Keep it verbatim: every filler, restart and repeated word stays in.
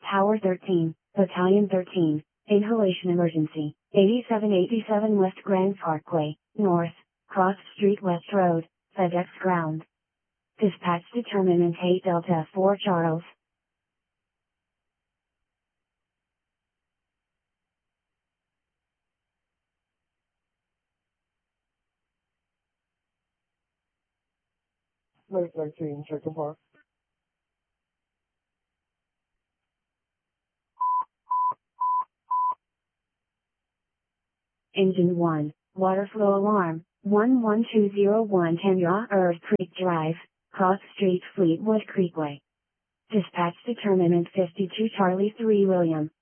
Tower thirteen, Battalion thirteen, Inhalation Emergency, eighty-seven eighty-seven West Grand Parkway, North, Cross Street West Road, FedEx Ground. Dispatch determinant eight Delta four Charles. Flight thirteen, check the park. Engine one, water flow alarm, one one two zero one Tanya Earth Creek Drive, Cross Street Fleetwood Creekway. Dispatch determinant fifty-two Charlie three William.